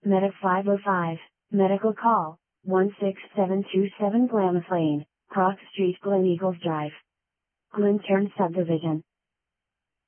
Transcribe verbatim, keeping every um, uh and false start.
Medic five oh five, medical call, one six seven two seven Glamis Lane, Cross Street, Glen Eagles Drive. Glen Cairn Subdivision.